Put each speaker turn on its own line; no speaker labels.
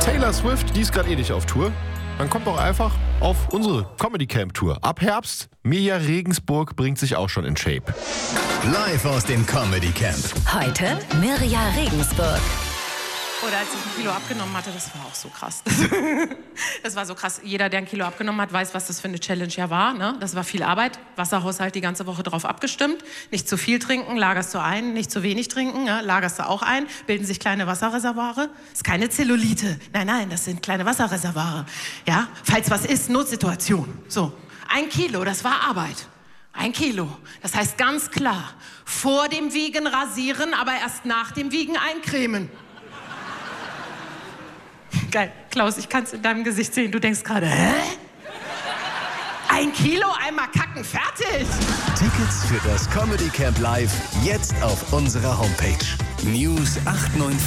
Taylor Swift, die ist gerade nicht auf Tour. Dann kommt doch einfach auf unsere Comedy Camp Tour. Ab Herbst, Mirja Regensburg bringt sich auch schon in Shape.
Live aus dem Comedy Camp.
Heute Mirja Regensburg.
Oder als ich 1 Kilo abgenommen hatte, das war auch so krass. Das war so krass. Jeder, der 1 Kilo abgenommen hat, weiß, was das für eine Challenge ja war. Ne? Das war viel Arbeit. Wasserhaushalt die ganze Woche drauf abgestimmt. Nicht zu viel trinken, lagerst du ein. Nicht zu wenig trinken, ne? Lagerst du auch ein. Bilden sich kleine Wasserreservoire. Das ist keine Zellulite. Nein, nein, das sind kleine Wasserreservoire. Ja? Falls was ist, Notsituation. So, 1 Kilo, das war Arbeit. 1 Kilo. Das heißt ganz klar, vor dem Wiegen rasieren, aber erst nach dem Wiegen eincremen. Geil. Klaus, ich kann es in deinem Gesicht sehen. Du denkst gerade, hä? 1 Kilo, einmal kacken, fertig.
Tickets für das Comedy Camp Live jetzt auf unserer Homepage. News 894.